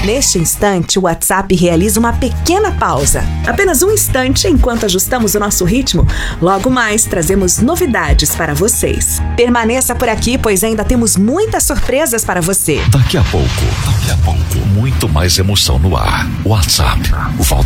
Neste instante, o WhatsApp realiza uma pequena pausa. Apenas um instante enquanto ajustamos o nosso ritmo. Logo mais, trazemos novidades para vocês. Permaneça por aqui, pois ainda temos muitas surpresas para você. Daqui a pouco, muito mais emoção no ar. WhatsApp, volta